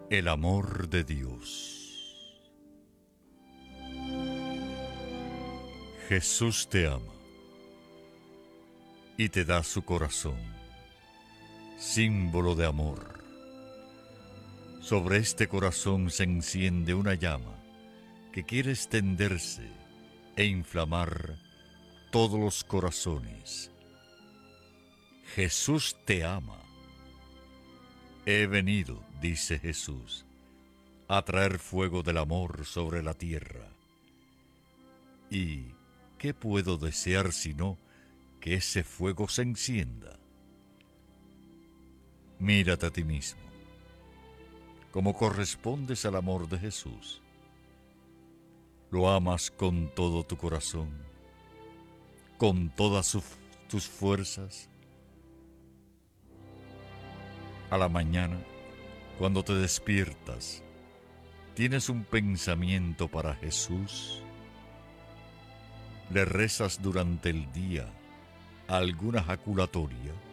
El amor de Dios. Jesús te ama y te da su corazón, símbolo de amor. Sobre este corazón se enciende una llama que quiere extenderse e inflamar todos los corazones. Jesús te ama. He venido, dice Jesús, a traer fuego del amor sobre la tierra. ¿Y qué puedo desear sino que ese fuego se encienda? Mírate a ti mismo, como correspondes al amor de Jesús. Lo amas con todo tu corazón, con todas tus fuerzas. A la mañana, cuando te despiertas, ¿tienes un pensamiento para Jesús? ¿Le rezas durante el día alguna jaculatoria?